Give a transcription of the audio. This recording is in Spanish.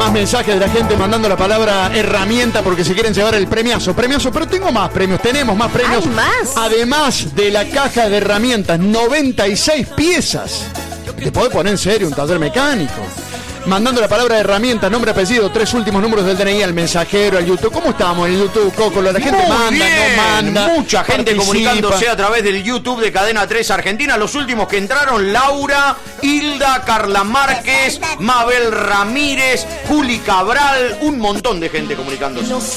más mensajes de la gente mandando la palabra herramienta porque se quieren llevar el premiazo, pero tengo más premios, tenemos más premios. ¿Hay más? Además de la caja de herramientas, 96 piezas. Te podés poner en serio un taller mecánico. Mandando la palabra herramienta, nombre, apellido, 3 últimos números del DNI al mensajero, al YouTube. ¿Cómo estamos en el YouTube, Coco? La gente manda, bien. no manda. Mucha gente participa. comunicándose a través del YouTube de Cadena 3 Argentina. Los últimos que entraron: Laura, Hilda, Carla Márquez, Mabel Ramírez, Juli Cabral. Un montón de gente comunicándose.